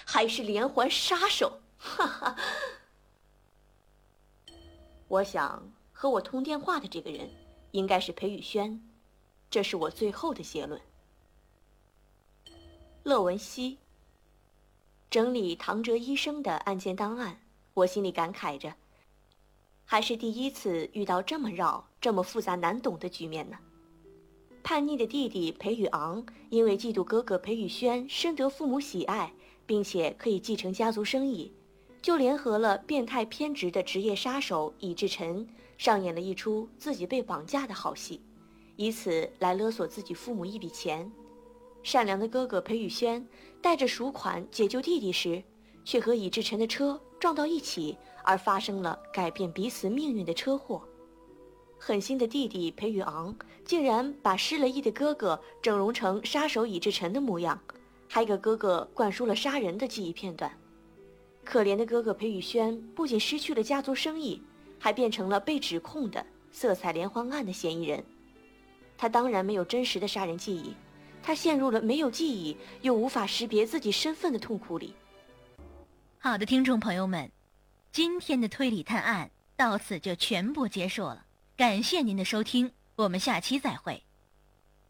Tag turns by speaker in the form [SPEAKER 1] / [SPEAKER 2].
[SPEAKER 1] 还是连环杀手，哈哈。我想和我通电话的这个人应该是裴宇轩，这是我最后的结论。乐文熙整理唐哲医生的案件档案，我心里感慨着，还是第一次遇到这么绕、这么复杂难懂的局面呢。叛逆的弟弟裴宇昂因为嫉妒哥哥裴宇轩深得父母喜爱，并且可以继承家族生意，就联合了变态偏执的职业杀手尹志晨，上演了一出自己被绑架的好戏，以此来勒索自己父母一笔钱。善良的哥哥裴宇轩带着赎款解救弟弟时，却和尹志晨的车撞到一起，而发生了改变彼此命运的车祸。狠心的弟弟裴宇昂竟然把失了忆的哥哥整容成杀手尹志晨的模样，还给哥哥灌输了杀人的记忆片段。可怜的哥哥裴宇轩不仅失去了家族生意，还变成了被指控的色彩连环案的嫌疑人。他当然没有真实的杀人记忆，他陷入了没有记忆又无法识别自己身份的痛苦里。
[SPEAKER 2] 好的，听众朋友们，今天的推理探案到此就全部结束了，感谢您的收听，我们下期再会。